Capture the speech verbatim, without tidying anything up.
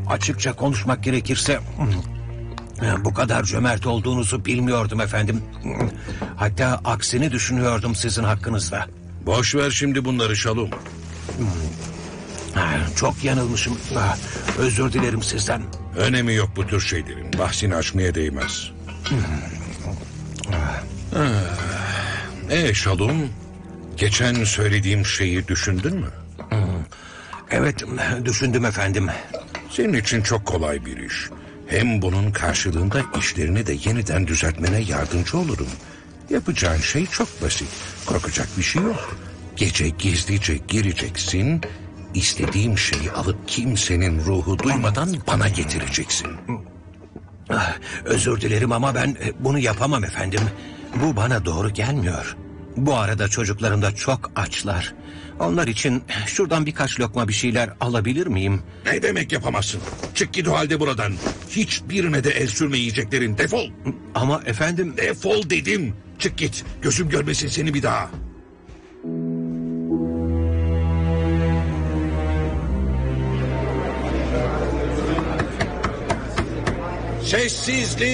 Açıkça konuşmak gerekirse bu kadar cömert olduğunuzu bilmiyordum efendim. Hatta aksini düşünüyordum sizin hakkınızda. Boş ver şimdi bunları Şalom. Çok yanılmışım. Özür dilerim sizden. Önemi yok bu tür şeylerin. Bahsini açmaya değmez. E Şalom, geçen söylediğim şeyi düşündün mü? Evet, düşündüm efendim. Senin için çok kolay bir iş. Hem bunun karşılığında işlerini de yeniden düzeltmene yardımcı olurum. Yapacağın şey çok basit. Korkacak bir şey yok. Gece gizlice gireceksin. İstediğim şeyi alıp kimsenin ruhu duymadan bana getireceksin. Özür dilerim ama ben bunu yapamam efendim. Bu bana doğru gelmiyor. Bu arada çocuklarım da çok açlar. Onlar için şuradan birkaç lokma bir şeyler alabilir miyim? Ne demek yapamazsın? Çık git o halde buradan. Hiçbirine de el sürme yiyeceklerin. Defol. Ama efendim... Defol dedim. Çık git. Gözüm görmesin seni bir daha. Sessizlik.